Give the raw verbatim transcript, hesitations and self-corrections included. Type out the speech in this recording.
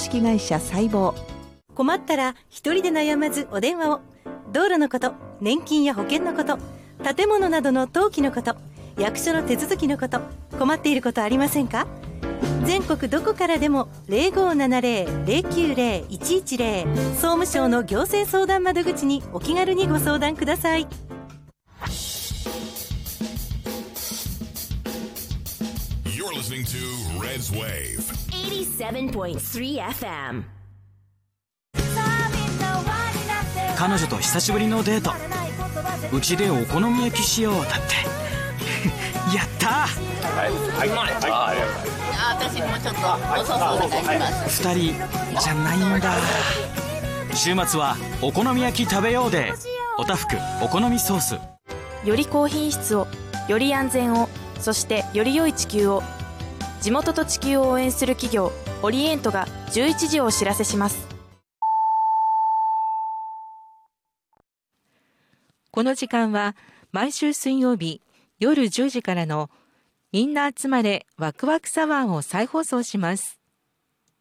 式会社細胞。 困ったら一人で悩まずお電話を。道路のこと、年金や保険のこと、建物などの登記のこと、役所の手続きのこと、困っていることありませんか？全国どこからでも ゼロごーななゼロ ゼロきゅうゼロ いちいちゼロ 総務省の行政相談窓口にお気軽にご相談ください。 You're listening to Red's Wave eighty-seven point three エフエム。 彼女と久しぶりのデート。うちでお好み焼きしようだってやったー。 はいはいはい、私にもちょっとおソースお願いします。 二人じゃないんだ。週末はお好み焼き食べようでおたふくお好みソース。 より高品質を、より安全を、そしてより良い地球を。地元と地球を応援する企業オリエントがじゅういちじをお知らせします。 この時間は毎週水曜日夜じゅうじからのみんな集まれワクワクサワーを再放送します。